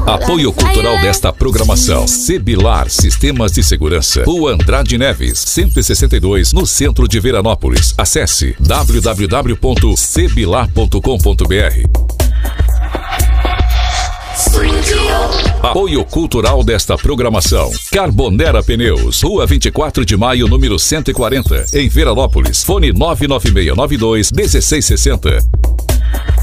Apoio cultural desta programação: Sebilar Sistemas de Segurança, Rua Andrade Neves, 162, no centro de Veranópolis. Acesse www.sebilar.com.br. Apoio cultural desta programação: Carbonera Pneus, Rua 24 de Maio, número 140, em Veranópolis. Fone 99692 1660.